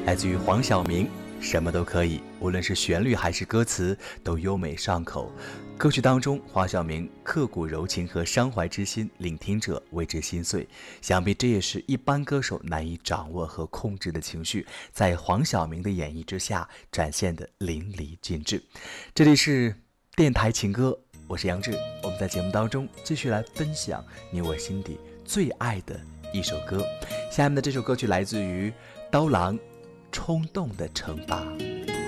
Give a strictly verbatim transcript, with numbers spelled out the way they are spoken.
来自于黄晓明，什么都可以，无论是旋律还是歌词都优美上口。歌曲当中，黄晓明刻骨柔情和伤怀之心，聆听者为之心碎。想必这也是一般歌手难以掌握和控制的情绪，在黄晓明的演绎之下展现得淋漓尽致。这里是电台情歌，我是杨志，我们在节目当中继续来分享你我心底最爱的一首歌。下面的这首歌曲来自于刀郎，冲动的惩罚。